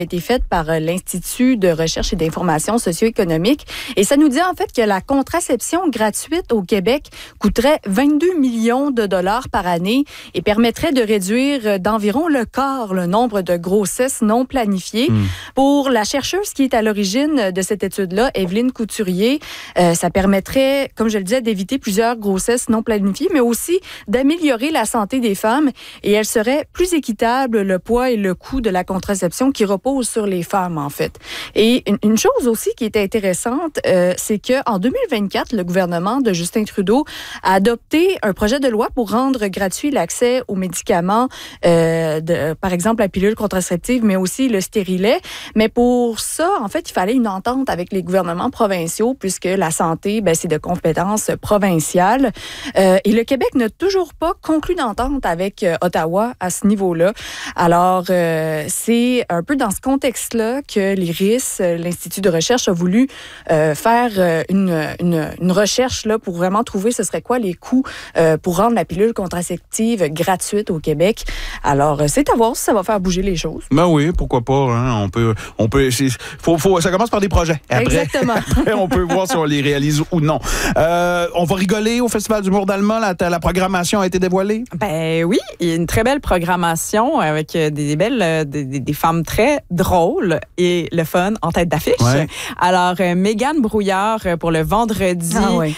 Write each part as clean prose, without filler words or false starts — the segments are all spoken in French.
été faite par l'Institut de recherche et d'information socio-économique. Et ça nous dit en fait que la contraception gratuite au Québec coûterait 22 millions de dollars par année et permettrait de réduire d'environ le quart le nombre de grossesses non planifiées. Pour la chercheuse qui est à l'origine de cette étude-là, Evelyne Couturier, ça permettrait, comme je le disais, d'éviter plusieurs grossesses non planifiées, mais aussi d'améliorer la santé des femmes. Et elle serait plus équitable, le poids et le coût de la contraception qui repose sur les femmes, en fait. Et une chose aussi qui est intéressante, c'est qu'en 2024, le gouvernement de Justin Trudeau a adopté un projet de loi pour rendre gratuit l'accès aux médicaments, par exemple la pilule contraceptive, mais aussi le stérilet. Mais pour ça, en fait, il fallait une entente avec les gouvernements provinciaux, puisque la santé, c'est de compétences provinciales. Et le Québec n'a toujours pas conclu d'entente avec Ottawa à ce niveau-là. Alors, c'est un peu dans ce contexte-là que l'IRIS, l'Institut de recherche, a voulu faire une recherche là, pour vraiment trouver ce serait quoi les coûts pour rendre la pilule contraceptive gratuite au Québec. Alors, c'est à voir si ça va faire bouger les choses. Ben oui, pourquoi pas. Hein? On peut ça commence par des projets. Après, exactement. Après, on peut voir si on les réalise ou non. On va rigoler au Festival d'humour d'Alma. La programmation a été dévoilée? Ben oui, il y a une très belle programmation avec des femmes très drôle et le fun en tête d'affiche. Ouais. Alors, Mégane Brouillard pour le vendredi.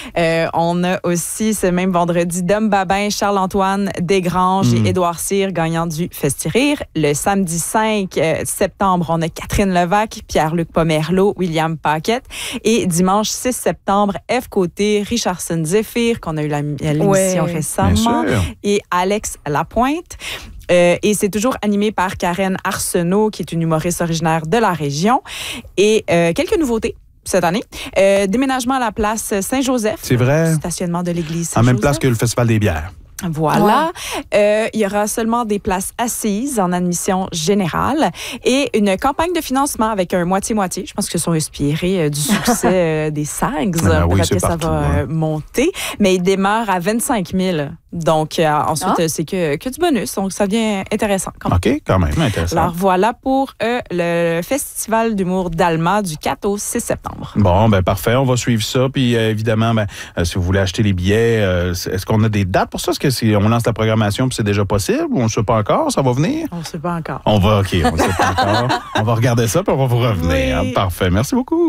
On a aussi ce même vendredi Dom Babin, Charles-Antoine Desgranges et Édouard Cyr, gagnant du Festi-Rire. Le samedi 5 septembre, on a Catherine Levac, Pierre-Luc Pomerleau, William Paquette. Et dimanche 6 septembre, F. Côté, Richardson Zéphyr, qu'on a eu à l'émission récemment, et Alex Lapointe. Et c'est toujours animé par Karen Arsenault, qui est une humoriste originaire de la région. Et quelques nouveautés cette année. Déménagement à la place Saint-Joseph. C'est vrai. Stationnement de l'église En Saint-Joseph. même place que le Festival des bières. Voilà. Il y aura seulement des places assises en admission générale et une campagne de financement avec un moitié-moitié. Je pense qu'ils sont inspirés du succès des SAGs. Peut-être que ça va monter. Mais il démarre à 25 000. Donc, ensuite, c'est que du bonus. Donc, ça devient intéressant. OK, quand même intéressant. Alors, voilà pour le Festival d'humour d'Alma du 4 au 6 septembre. Bon, parfait. On va suivre ça. Puis, évidemment, si vous voulez acheter les billets, est-ce qu'on a des dates pour ça? Est-ce que on lance la programmation puis c'est déjà possible ou on ne sait pas encore? Ça va venir? On ne sait pas encore. On ne sait pas encore. On va regarder ça puis on va vous revenir. Oui. Parfait. Merci beaucoup.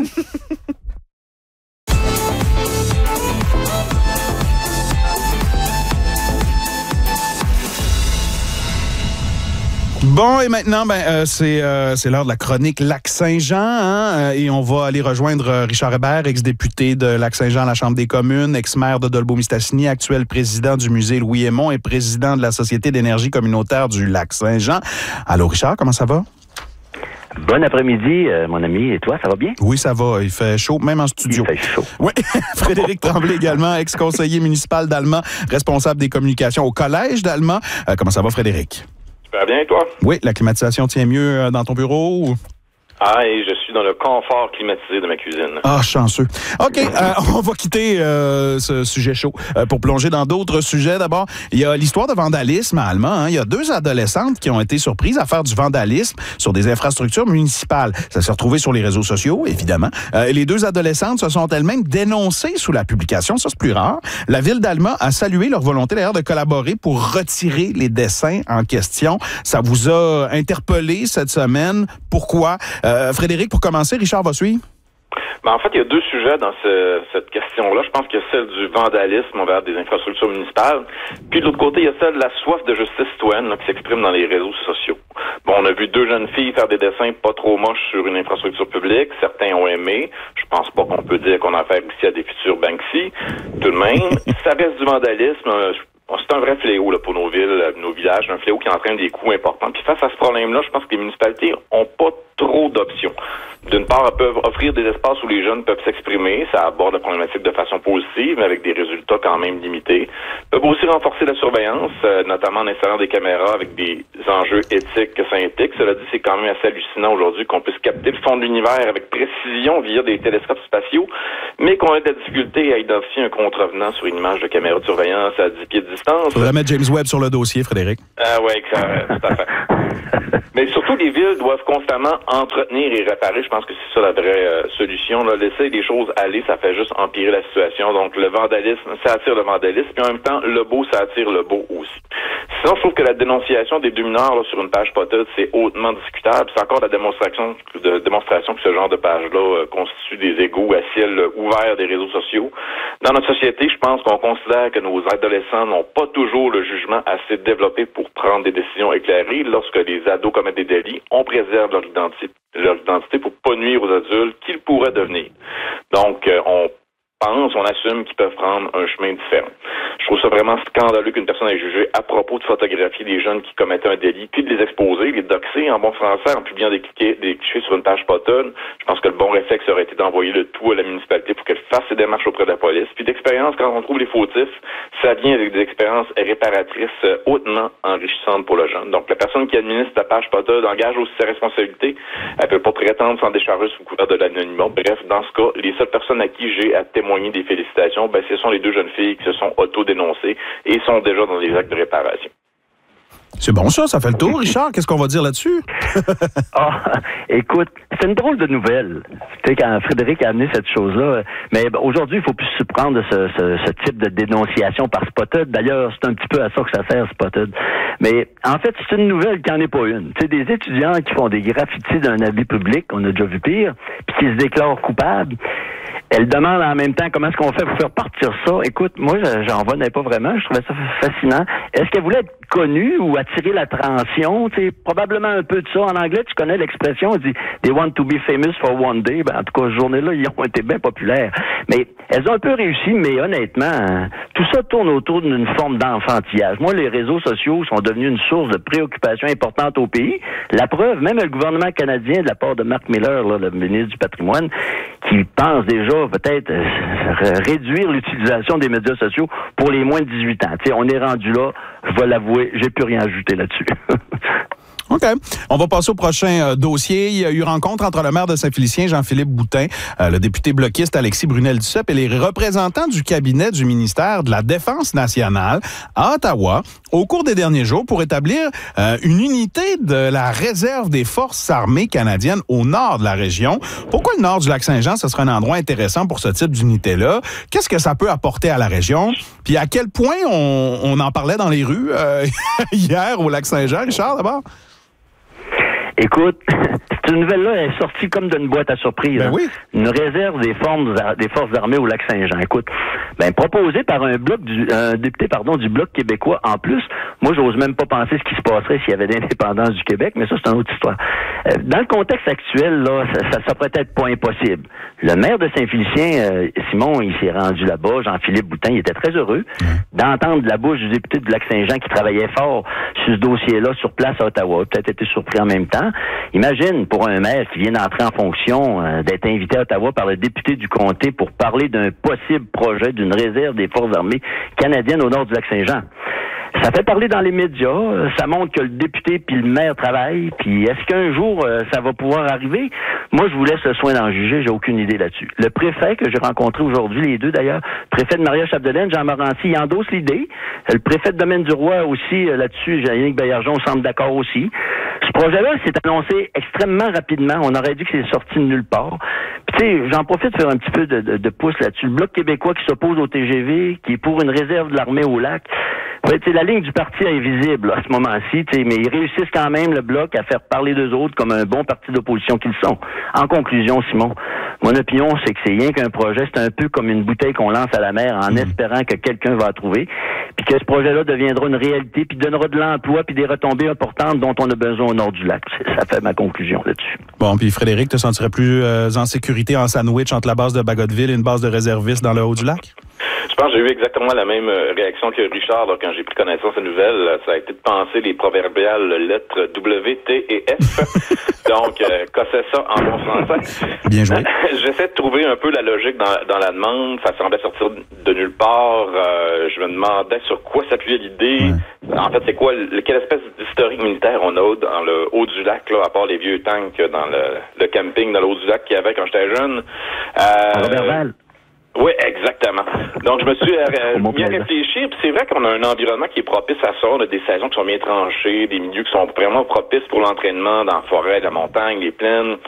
Bon, et maintenant, c'est l'heure de la chronique Lac-Saint-Jean. Hein, et on va aller rejoindre Richard Hébert, ex-député de Lac-Saint-Jean à la Chambre des communes, ex-maire de Dolbeau-Mistassini, actuel président du musée Louis-Aymon et président de la Société d'énergie communautaire du Lac-Saint-Jean. Allô, Richard, comment ça va? Bon après-midi, mon ami. Et toi, ça va bien? Oui, ça va. Il fait chaud, même en studio. Il fait chaud. Oui. Frédéric Tremblay également, ex-conseiller municipal d'Alma, responsable des communications au Collège d'Alma. Comment ça va, Frédéric? Super bien, et toi? Oui, la climatisation tient mieux dans ton bureau? Ou... Et je suis dans le confort climatisé de ma cuisine. Ah, chanceux. OK, on va quitter ce sujet chaud pour plonger dans d'autres sujets. D'abord, il y a l'histoire de vandalisme à Alma. Hein. Il y a 2 adolescentes qui ont été surprises à faire du vandalisme sur des infrastructures municipales. Ça s'est retrouvé sur les réseaux sociaux, évidemment. Et les 2 adolescentes se sont elles-mêmes dénoncées sous la publication. Ça, c'est plus rare. La Ville d'Alma a salué leur volonté, d'ailleurs, de collaborer pour retirer les dessins en question. Ça vous a interpellé cette semaine. Pourquoi? Frédéric, pour commencer, Richard va suivre. En fait, il y a 2 sujets dans cette question-là. Je pense qu'il y a celle du vandalisme envers des infrastructures municipales. Puis de l'autre côté, il y a celle de la soif de justice citoyenne qui s'exprime dans les réseaux sociaux. Bon, on a vu 2 jeunes filles faire des dessins pas trop moches sur une infrastructure publique. Certains ont aimé. Je pense pas qu'on peut dire qu'on a affaire ici à des futurs Banksy. Tout de même, ça reste du vandalisme. C'est un vrai fléau là, pour nos villes, nos villages, un fléau qui entraîne des coûts importants. Puis face à ce problème-là, je pense que les municipalités ont pas trop d'options. D'une part, elles peuvent offrir des espaces où les jeunes peuvent s'exprimer. Ça aborde la problématique de façon positive, mais avec des résultats quand même limités. Elles peuvent aussi renforcer la surveillance, notamment en installant des caméras avec des enjeux éthiques que ça implique. Cela dit, c'est quand même assez hallucinant aujourd'hui qu'on puisse capter le fond de l'univers avec précision via des télescopes spatiaux, mais qu'on ait de la difficulté à identifier un contrevenant sur une image de caméra de surveillance à 10 pieds de distance. Il faudrait mettre James Webb sur le dossier, Frédéric. Oui, tout à fait. Mais surtout, les villes doivent constamment entretenir et réparer. Je pense que c'est ça la vraie solution. Là. Laisser les choses aller, ça fait juste empirer la situation. Donc, le vandalisme, ça attire le vandalisme. Puis en même temps, le beau, ça attire le beau aussi. Sinon, je trouve que la dénonciation des 2 mineurs là, sur une page Spotted, c'est hautement discutable. C'est encore la démonstration que ce genre de page-là constitue des égouts à ciel ouvert des réseaux sociaux. Dans notre société, je pense qu'on considère que nos adolescents n'ont pas toujours le jugement assez développé pour prendre des décisions éclairées. Lorsque les ados commettent des délits, on préserve leur identité pour pas nuire aux adultes qu'ils pourraient devenir. Donc, on assume qu'ils peuvent prendre un chemin différent. Je trouve ça vraiment scandaleux qu'une personne ait jugé à propos de photographier des jeunes qui commettaient un délit, puis de les exposer, les doxer en bon français en publiant des clichés sur une page Spotted. Je pense que le bon réflexe aurait été d'envoyer le tout à la municipalité pour qu'elle fasse ses démarches auprès de la police. Puis d'expérience, quand on trouve les fautifs, ça vient avec des expériences réparatrices hautement enrichissantes pour le jeune. Donc la personne qui administre la page Spotted engage aussi sa responsabilité. Elle peut pas prétendre s'en décharger sous couvert de l'anonymat. Bref, dans ce cas, les seules personnes à qui j'ai à témoigner des félicitations, ce sont les 2 jeunes filles qui se sont auto-dénoncées et sont déjà dans des actes de réparation. C'est bon ça fait le tour, Richard. Qu'est-ce qu'on va dire là-dessus? Écoute, c'est une drôle de nouvelle. Tu sais, quand Frédéric a amené cette chose-là, mais aujourd'hui, il faut plus se prendre ce type de dénonciation par Spotted. D'ailleurs, c'est un petit peu à ça que ça sert, Spotted. Mais en fait, c'est une nouvelle qui n'en est pas une. Tu sais, des étudiants qui font des graffitis d'un avis public, on a déjà vu pire, puis qui se déclarent coupables. Elle demande en même temps comment est-ce qu'on fait pour faire partir ça. Écoute, moi, j'en revenais pas vraiment. Je trouvais ça fascinant. Est-ce qu'elle voulait être connue ou attirer l'attention? Tu sais, probablement un peu de ça. En anglais, tu connais l'expression, on dit « They want to be famous for one day ». En tout cas, cette journée-là, ils ont été bien populaires. Mais elles ont un peu réussi, mais honnêtement, tout ça tourne autour d'une forme d'enfantillage. Moi, les réseaux sociaux sont devenus une source de préoccupation importante au pays. La preuve, même le gouvernement canadien, de la part de Marc Miller, là, le ministre du Patrimoine, qui pense déjà peut-être réduire l'utilisation des médias sociaux pour les moins de 18 ans. Tu sais, on est rendu là, je vais l'avouer, j'ai plus rien à ajouter là-dessus. OK. On va passer au prochain dossier. Il y a eu rencontre entre le maire de Saint-Félicien, Jean-Philippe Boutin, le député bloquiste Alexis Brunel-Duceppe et les représentants du cabinet du ministère de la Défense nationale à Ottawa au cours des derniers jours pour établir une unité de la réserve des forces armées canadiennes au nord de la région. Pourquoi le nord du Lac-Saint-Jean, ce serait un endroit intéressant pour ce type d'unité-là? Qu'est-ce que ça peut apporter à la région? Puis à quel point on en parlait dans les rues hier au Lac-Saint-Jean, Richard, d'abord? Écoute, cette nouvelle-là est sortie comme d'une boîte à surprise. Ben oui. Une réserve des forces armées au Lac-Saint-Jean. Écoute, proposée par un député du Bloc québécois en plus. Moi, j'ose même pas penser ce qui se passerait s'il y avait l'indépendance du Québec, mais ça, c'est une autre histoire. Dans le contexte actuel, là, ça pourrait être pas impossible. Le maire de Saint-Félicien, Simon, il s'est rendu là-bas. Jean-Philippe Boutin, il était très heureux d'entendre de la bouche du député du Lac-Saint-Jean qui travaillait fort sur ce dossier-là sur place à Ottawa. Il a peut-être été surpris en même temps. Imagine, pour un maire qui vient d'entrer en fonction, d'être invité à Ottawa par le député du comté pour parler d'un possible projet d'une réserve des forces armées canadiennes au nord du Lac-Saint-Jean. Ça fait parler dans les médias, ça montre que le député puis le maire travaillent, puis est-ce qu'un jour ça va pouvoir arriver? Moi, je vous laisse le soin d'en juger, j'ai aucune idée là-dessus. Le préfet que j'ai rencontré aujourd'hui, les deux d'ailleurs, préfet de Maria-Chapdelaine, Jean Morancy, il endosse l'idée. Le préfet de Domaine-du-Roi aussi, là-dessus, Yannick Baillargeon semble d'accord aussi. Ce projet-là s'est annoncé extrêmement rapidement. On aurait dit que c'est sorti de nulle part. Puis tu sais, j'en profite de faire un petit peu de pouce là-dessus. Le Bloc québécois qui s'oppose au TGV, qui est pour une réserve de l'armée au lac. Ouais, la ligne du parti est visible à ce moment-ci, mais ils réussissent quand même, le Bloc, à faire parler d'eux autres comme un bon parti d'opposition qu'ils sont. En conclusion, Simon, mon opinion, c'est que c'est rien qu'un projet, c'est un peu comme une bouteille qu'on lance à la mer en espérant que quelqu'un va la trouver, puis que ce projet-là deviendra une réalité, puis donnera de l'emploi, puis des retombées importantes dont on a besoin au nord du lac. Ça fait ma conclusion là-dessus. Bon, puis Frédéric, te sentirais plus en sécurité en sandwich entre la base de Bagotville et une base de réservistes dans le haut du lac? Je pense que j'ai eu exactement la même réaction que Richard là, quand j'ai pris connaissance de la nouvelle. Ça a été de penser les proverbiales lettres W, T et F. Donc, cossez ça en bon français. Bien joué. J'essaie de trouver un peu la logique dans la demande. Ça semblait sortir de nulle part. Je me demandais sur quoi s'appuyait l'idée. Ouais. En fait, c'est quoi, quelle espèce d'historique militaire on a dans le haut du lac, là, à part les vieux tanks dans le camping dans le haut du lac qu'il y avait quand j'étais jeune. Robertval. Oui, exactement. Donc, je me suis mis à réfléchir. Puis c'est vrai qu'on a un environnement qui est propice à ça. On a des saisons qui sont bien tranchées, des milieux qui sont vraiment propices pour l'entraînement dans la forêt, la montagne, les plaines.